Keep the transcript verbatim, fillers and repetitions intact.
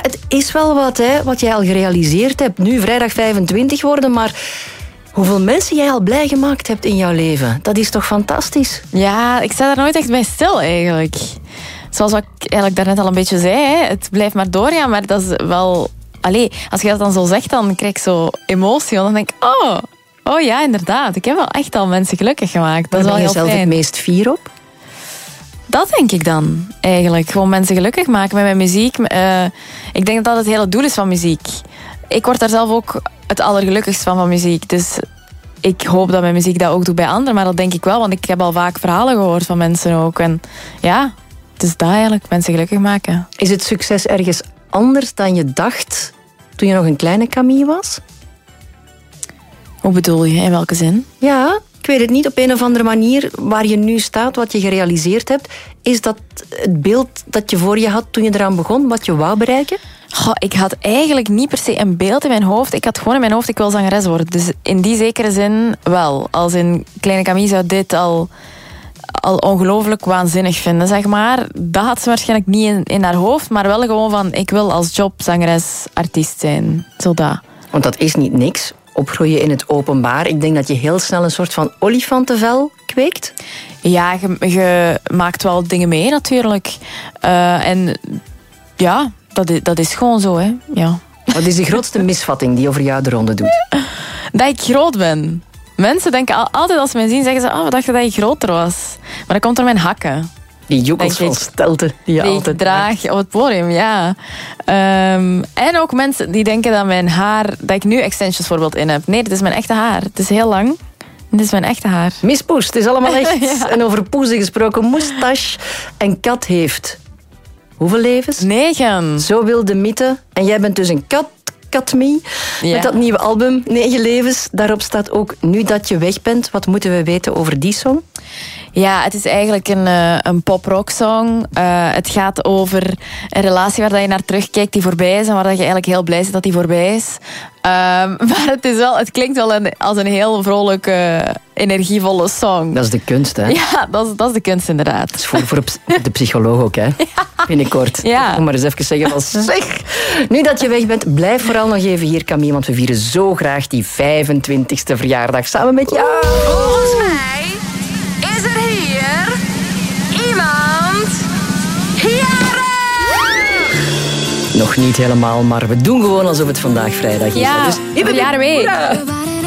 Het is wel wat, hè, wat jij al gerealiseerd hebt. Nu vrijdag vijfentwintig worden, maar hoeveel mensen jij al blij gemaakt hebt in jouw leven. Dat is toch fantastisch? Ja, ik sta daar nooit echt bij stil eigenlijk. Zoals wat ik eigenlijk daarnet al een beetje zei, hè, het blijft maar doorgaan, maar dat is wel... Allee, als je dat dan zo zegt, dan krijg ik zo emotie. Dan denk ik, oh, oh ja, inderdaad. Ik heb wel echt al mensen gelukkig gemaakt. Dat is wel ben je heel zelf fijn. het meest fier op? Dat denk ik dan, eigenlijk. Gewoon mensen gelukkig maken met mijn muziek. Uh, ik denk dat dat het hele doel is van muziek. Ik word daar zelf ook het allergelukkigst van, van muziek. Dus ik hoop dat mijn muziek dat ook doet bij anderen. Maar dat denk ik wel, want ik heb al vaak verhalen gehoord van mensen ook. En ja, het is dat eigenlijk, mensen gelukkig maken. Is het succes ergens anders dan je dacht toen je nog een kleine Camille was? Hoe bedoel je? In welke zin? Ja, ik weet het niet. Op een of andere manier waar je nu staat, wat je gerealiseerd hebt, is dat het beeld dat je voor je had toen je eraan begon, wat je wou bereiken? Goh, ik had eigenlijk niet per se een beeld in mijn hoofd. Ik had gewoon in mijn hoofd, ik wil zangeres worden. Dus in die zekere zin wel. Als in Kleine Camille zou dit al... al ongelooflijk waanzinnig vinden, zeg maar. Dat had ze waarschijnlijk niet in, in haar hoofd, maar wel gewoon van, ik wil als job zangeres, artiest zijn. Zo dat. Want dat is niet niks. Opgroeien in het openbaar. Ik denk dat je heel snel een soort van olifantenvel kweekt. Ja, je, je maakt wel dingen mee natuurlijk. Uh, en ja, dat is, dat is gewoon zo, hè. Ja. Wat is de grootste misvatting die over jou de ronde doet? Dat ik groot ben. Mensen denken altijd als ze mij zien, zeggen ze, oh, we dachten dat je groter was. Maar dat komt door mijn hakken. Die joekels van stelte die je die altijd ik draag op het podium, ja. Um, en ook mensen die denken dat mijn haar, dat ik nu extensions bijvoorbeeld in heb. Nee, dit is mijn echte haar. Het is heel lang. Dit is mijn echte haar. Miss Poes, het is allemaal echt. Ja. En over poezen gesproken, moustache. En kat heeft hoeveel levens? Negen. Zo wil de mythe. En jij bent dus een kat. Cat Me, ja. Met dat nieuwe album, Negen Levens. Daarop staat ook Nu dat je weg bent. Wat moeten we weten over die song? Ja, het is eigenlijk een, uh, een pop-rock song. Uh, het gaat over een relatie waar dat je naar terugkijkt die voorbij is en waar dat je eigenlijk heel blij bent dat die voorbij is. Um, maar het, is wel, het klinkt wel een, als een heel vrolijke, energievolle song. Dat is de kunst, hè? Ja, dat is, dat is de kunst inderdaad. Dat is voor, voor de psycholoog ook, hè? Ja. Binnenkort. Ja. Om maar eens even zeggen van zeg. Nu dat je weg bent, blijf vooral nog even hier, Camille, want we vieren zo graag die vijfentwintigste verjaardag samen met jou. Volgens mij is er hier iemand jarig. Nog niet helemaal, maar we doen gewoon alsof het vandaag vrijdag is. Ja, dus we jaren mee.